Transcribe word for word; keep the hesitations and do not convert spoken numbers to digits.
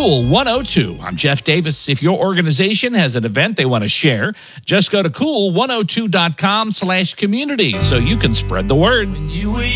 Cool one oh two. I'm Jeff Davis. If your organization has an event they want to share, just go to cool one oh two dot com slash community so you can spread the word.